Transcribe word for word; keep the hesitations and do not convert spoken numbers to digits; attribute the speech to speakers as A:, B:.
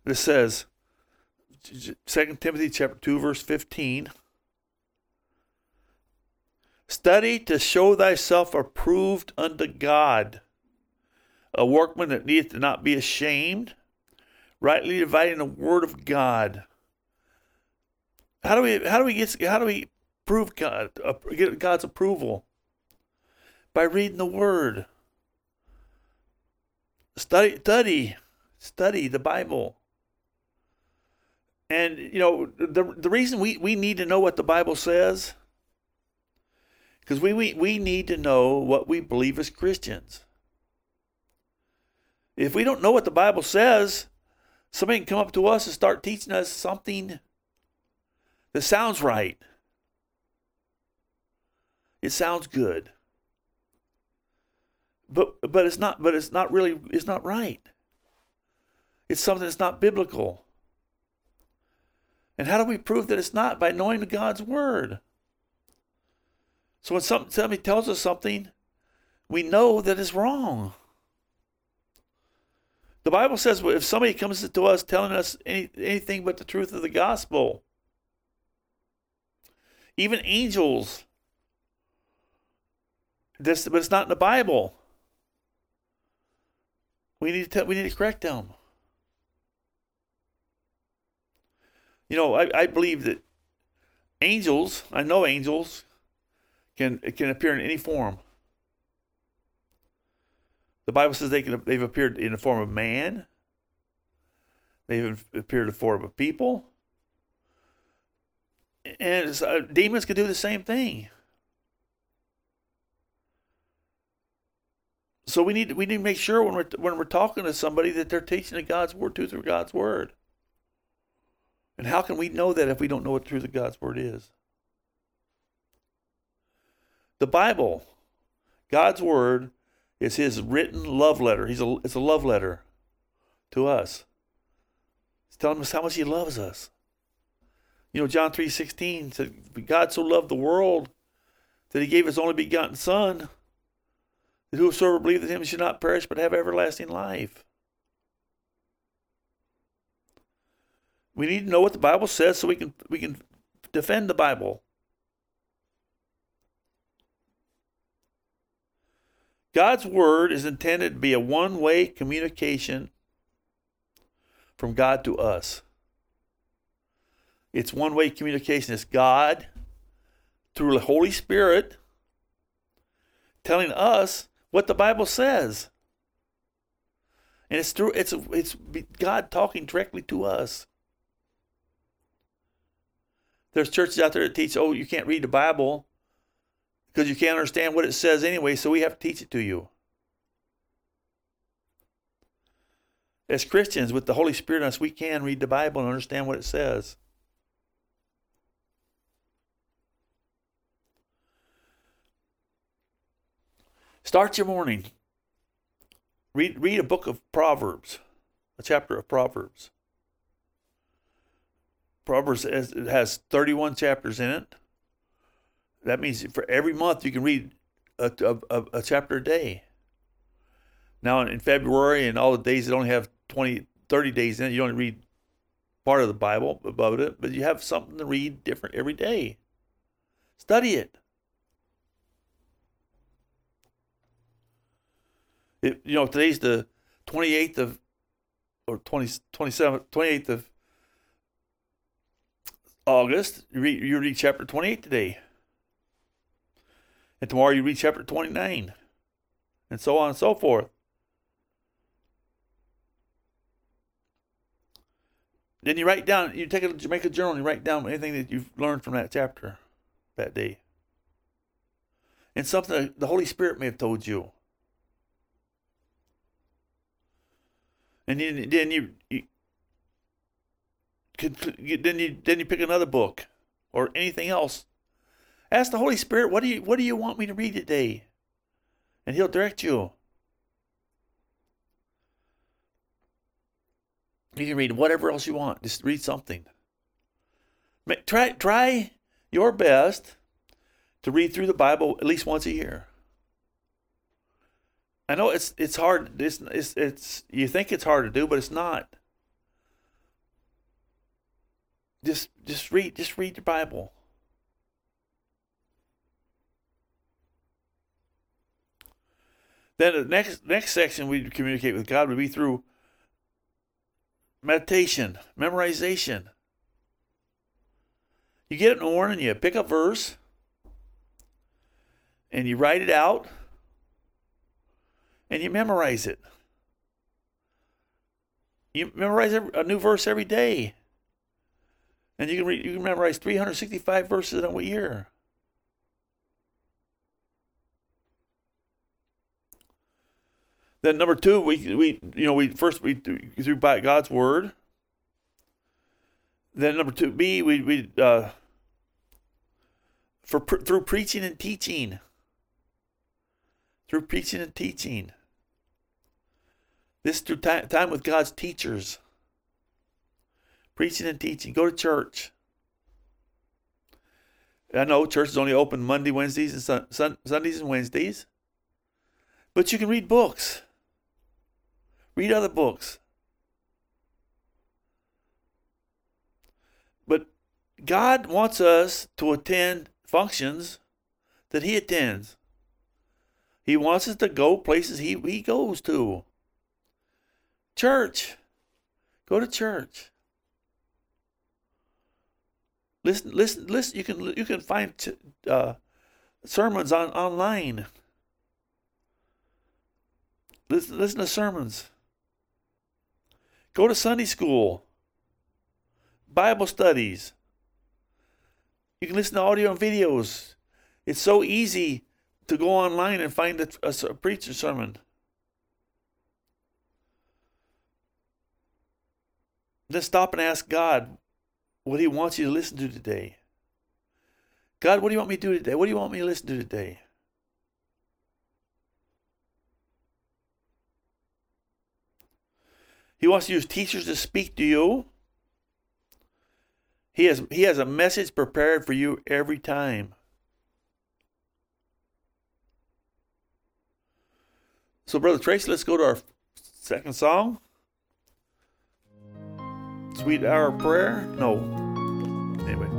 A: It says, Second Timothy chapter two, verse fifteen, study to show thyself approved unto God, a workman that needeth not be ashamed, rightly dividing the word of God. How do we how do we get how do we prove God uh, get God's approval? By reading the word. Study study study the Bible. And you know, the the reason we, we need to know what the Bible says, because we, we we need to know what we believe as Christians. If we don't know what the Bible says, somebody can come up to us and start teaching us something that sounds right. It sounds good. But but it's not but it's not really it's not right. It's something that's not biblical. And how do we prove that it's not? By knowing God's word. So when somebody tells us something, we know that it's wrong. The Bible says if somebody comes to us telling us any, anything but the truth of the gospel, even angels, this, but it's not in the Bible, we need to tell, we need to correct them. You know, I, I believe that angels, I know angels, can can appear in any form. The Bible says they can they've appeared in the form of man. They've appeared in the form of people. And uh, demons can do the same thing. So we need we need to make sure when we're when we're talking to somebody that they're teaching the God's word, truth of God's word. And how can we know that if we don't know what the truth of God's word is? The Bible, God's word, is his written love letter. He's a, it's a love letter to us. He's telling us how much he loves us. You know, John three sixteen said, God so loved the world that he gave his only begotten Son, that whosoever believeth in him should not perish but have everlasting life. We need to know what the Bible says so we can we can defend the Bible. God's word is intended to be a one-way communication from God to us. It's one-way communication. It's God, through the Holy Spirit, telling us what the Bible says. And it's through it's it's God talking directly to us. There's churches out there that teach, oh, you can't read the Bible because you can't understand what it says anyway, so we have to teach it to you. As Christians, with the Holy Spirit in us, we can read the Bible and understand what it says. Start your morning. Read, read a book of Proverbs, a chapter of Proverbs. Proverbs has, it has thirty-one chapters in it. That means for every month you can read a, a, a chapter a day. Now in February and all the days that only have twenty, thirty days in it, you only read part of the Bible above it, but you have something to read different every day. Study it. It you know, today's the twenty-eighth of, or twenty, twenty-seventh, twenty-eighth of August. You read, you read chapter twenty-eight today. And tomorrow you read chapter twenty-nine. And so on and so forth. Then you write down, you take a, make a journal and you write down anything that you've learned from that chapter that day. And something that the Holy Spirit may have told you. And then, then you, you then you then you pick another book or anything else. Ask the Holy Spirit, what do you what do you want me to read today? And he'll direct you. You can read whatever else you want. Just read something. Try try your best to read through the Bible at least once a year. I know it's it's hard. It's it's it's you think it's hard to do, but it's not. just just read just read the Bible. Then the next next section we communicate with God would be through meditation, memorization. You get it in the morning, you pick a verse, and you write it out, and you memorize it. You memorize a new verse every day, and you can read, you can memorize three hundred sixty-five verses in a year. Then number two, we we you know we first we through by God's word. Then number two, B we we uh, for through preaching and teaching. Through preaching and teaching. This through time, time with God's teachers. Preaching and teaching. Go to church. I know church is only open Monday, Wednesdays, and sun, sun, Sundays and Wednesdays. But you can read books. Read other books. But God wants us to attend functions that He attends. He wants us to go places He, he goes to. Church. Go to church. Listen, listen, listen. You can you can find uh, sermons on online. Listen, listen to sermons. Go to Sunday school. Bible studies. You can listen to audio and videos. It's so easy to go online and find a, a, a preacher sermon. Then stop and ask God what He wants you to listen to today. God, what do you want me to do today? What do you want me to listen to today? He wants to use teachers to speak to you. He has, he has a message prepared for you every time. So, Brother Tracy, let's go to our second song. Sweet Hour of Prayer? No. Anyway.